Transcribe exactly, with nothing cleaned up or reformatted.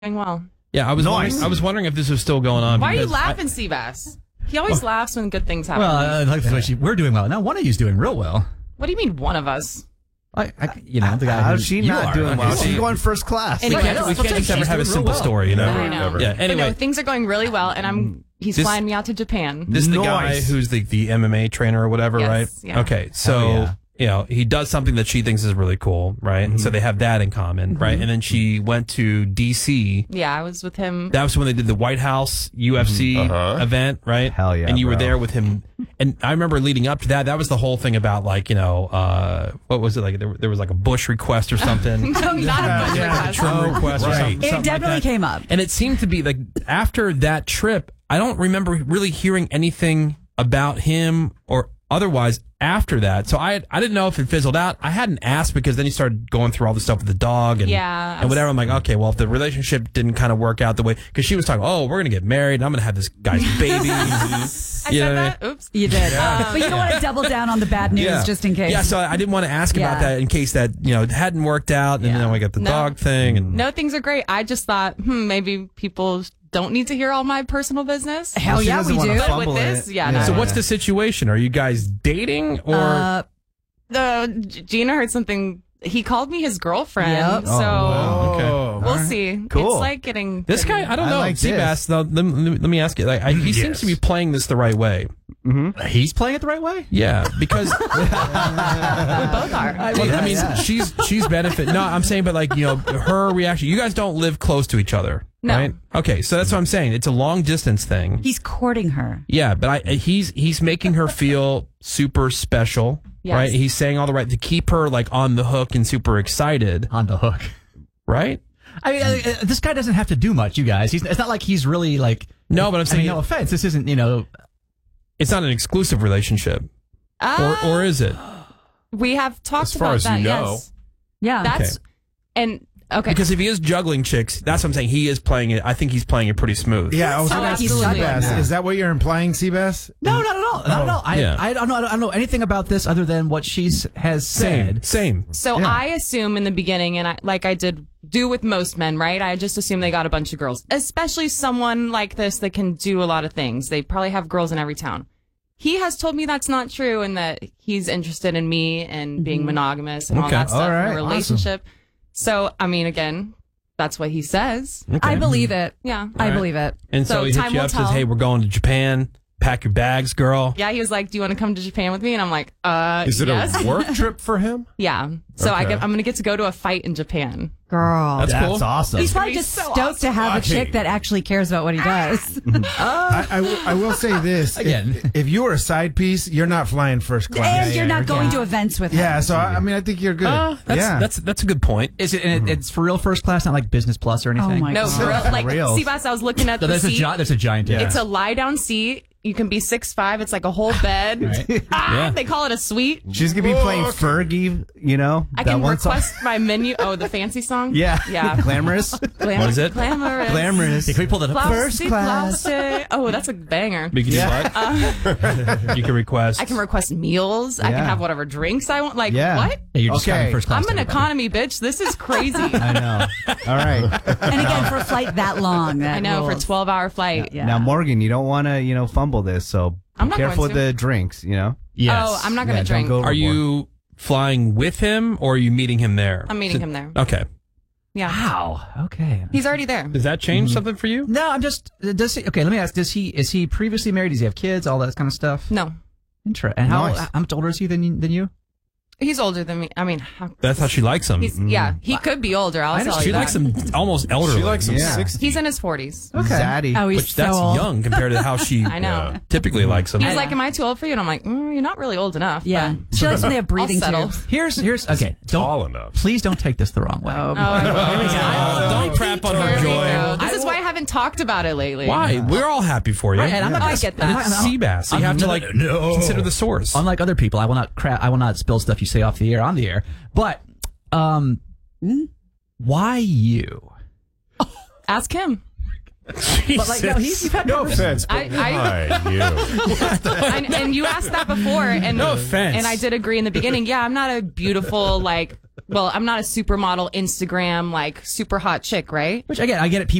doing well. Yeah, I was Nice. wondering, I was wondering if this was still going on. Why are you because laughing, Seabass? He always laughs when good things happen. Well, I like the way she, we're doing well. Now one of you's doing real well. What do you mean, one of us? I, I, you know, the guy How's who she you not are. doing well? Okay. She's going first class. And We Right, can't, no, we that's what can't I'm just saying. ever have a She's doing simple real well. story, you know? I know. Yeah. But no, Anyway, things are going really well, and I'm he's This- flying me out to Japan. this is the guy Nice. who's the, the M M A trainer or whatever, Yes, right? yeah. Okay, so Hell yeah. you know he does something that she thinks is really cool, right? And so they have that in common, right? And then she went to D C. Yeah, I was with him. That was when they did the White House U F C Uh-huh. event, right? Hell yeah, And you were bro. there with him. And I remember leading up to that, that was the whole thing about like, you know, uh, what was it like? There, there was like a Bush request or something. No, not a bunch yeah, of Trim us. request or right. something. It something definitely like that. came up. And it seemed to be like after that trip, I don't remember really hearing anything about him or otherwise after that. So I I didn't know if it fizzled out. I hadn't asked because then he started going through all the stuff with the dog and, Yeah, I and was- whatever. I'm like, okay, well, if the relationship didn't kind of work out the way, because she was talking, oh, we're going to get married and I'm going to have this guy's baby. I You know said what I that. Oops. You did. but you don't want to double down on the bad news just in case. Yeah, so I didn't want to ask about Yeah. that in case that, you know, it hadn't worked out. And Yeah. then we got the No. dog thing. And No, things are great. I just thought, hmm, maybe people don't need to hear all my personal business. Hell She yeah, doesn't we wanna do. But with fumble this, it. yeah, Yeah. no. So what's the situation? Are you guys dating or? Uh, Uh, G- Gina heard something. He called me his girlfriend. Yep. So wow. Okay. we'll see. Cool. It's like getting This pretty- guy, I don't I know. like Seabass, though, let, me- let me ask you. Like, I, he seems Yes. to be playing this the right way. He's playing it the right way? Yeah, because we both are. well, I mean, she's she's benefit. No, I'm saying, but like you know, her reaction. You guys don't live close to each other, No. right? Okay, so that's what I'm saying. It's a long distance thing. he's courting her. Yeah, but I he's he's making her feel super special, Yes. right? He's saying all the right to keep her like on the hook and super excited, On the hook. right? I mean, uh, uh, this guy doesn't have to do much, you guys. He's, it's not like he's really like. No, but I'm I saying mean, no offense. This isn't, you know. it's not an exclusive relationship, Uh, or or is it? we have talked As far about as that. you know. Yes, Yeah. that's and okay. Because if he is juggling chicks, that's what I'm saying. He is playing it. I think he's playing it pretty smooth. Yeah, I was Oh, going to ask you, absolutely. Seabass. Yeah. Is that what you're implying, Seabass? No, not at all. Not at all. I, Yeah. I, don't know, I don't know anything about this other than what she's has Same, said. same. So Yeah. I assume in the beginning, and I, like I did do with most men, right? I just assume they got a bunch of girls, especially someone like this that can do a lot of things. They probably have girls in every town. He has told me that's not true and that he's interested in me and being monogamous and all Okay. that stuff All in right. a relationship. So, I mean, again, that's what he says. I believe it. Yeah. I right. believe it. And so, So he hits time you will up, says, tell. "Hey, we're going to Japan. Pack your bags, girl." Yeah, he was like, "Do you want to come to Japan with me?" And I'm like, "Uh, Is it yes." a work trip for him? Yeah. So I Okay. get, I'm gonna get to go to a fight in Japan. Girl. That's That's cool. awesome. He's probably He's just so stoked to have a awesome. chick that actually cares about what he does. I, I, will- I will say this. Again. If, if you were a side piece, you're not flying first class. and you're not going to events with him. Yeah, so I, I mean, I think you're good. Uh, that's, yeah. that's that's a good point. Is it? And it it's for real first class, not like business plus or anything. Oh my No, God. for real, like, real. Seabass, I was looking at So the there's a seat. gi- there's a giant. Yeah. It's a lie down seat. You can be six five. It's like a whole bed. Ah, Yeah. They call it a suite. She's gonna be playing Fergie, you know. I that can one song. request my menu. Oh, the fancy song? Yeah, Yeah. glamorous, Glam- What is it? Glamorous. glamorous. Hey, can we pull that up? Flossy, class. flossy. Oh, that's a banger. We can do what? You can request. I can request meals. I Yeah. can have whatever drinks I want. Like, Yeah. what? Yeah, you're just Okay. driving first class. I'm an to everybody. economy bitch. This is crazy. I know. All right. And again, for a flight that long. That I know, for a rules. twelve hour flight. Yeah. Now, Morgan, you don't want to, you know, fumble this. So I'm be not careful going with to. the drinks. You know. Yes. Oh, I'm not going Yeah, to don't drink. go Are overboard. you flying with him or are you meeting him there? I'm meeting him there. Okay. Yeah. Wow. Okay. He's already there. Does that change something for you? No, I'm just. Does he? Okay, let me ask. Does he? Is he previously married? Does he have kids? All that kind of stuff. No. Interesting. And how, Nice. how much older is he than you, than you? He's older than me. I mean, how, That's how she likes him. he's, yeah, he could be older. I'll tell She you likes that. him almost elderly. She likes him Yeah. sixty. He's in his forties. Zaddy? Oh, he's which so that's old. young compared to how she I know. typically likes him. He's like, "Am I too old for you?" And I'm like, mm, "You're not really old enough." Yeah. but- She likes when they have breathing I'll settle. tubes. Here's here's okay. Don't Tall enough. please don't take this the wrong way. Oh, Oh, I will. here we go. Oh, don't crap on Here her we go. joy. This is why I haven't talked about it lately. Why? We're all happy for you. Right, and I'm not I gonna- get that. It's Seabass. You I'm have to not- like no. consider the source. Unlike other people, I will not crap. I will not spill stuff you say off the air on the air. But um, why you? Ask him. But like, no, he's, you've had No conversations- offense, but I- why you? I, and you asked that before, and No offense. And I did agree in the beginning. Yeah, I'm not a beautiful like well, I'm not a supermodel Instagram like super hot chick, right? Which again, I get it.